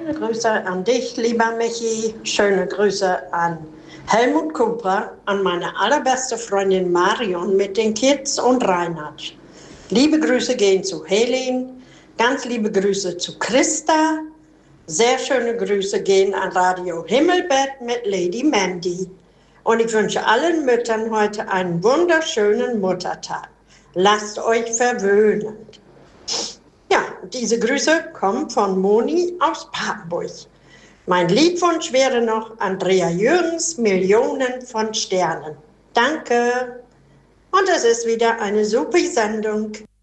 Schöne Grüße an dich, lieber Michi. Schöne Grüße an Helmut Cooper, an meine allerbeste Freundin Marion mit den Kids und Reinhard. Liebe Grüße gehen zu Helene, ganz liebe Grüße zu Christa. Sehr schöne Grüße gehen an Radio Himmelbett mit Lady Mandy. Und ich wünsche allen Müttern heute einen wunderschönen Muttertag. Lasst euch verwöhnen. Ja, diese Grüße kommen von Moni aus Papenburg. Mein Liedwunsch wäre noch Andrea Jürgens, Millionen von Sternen. Danke. Und es ist wieder eine super Sendung.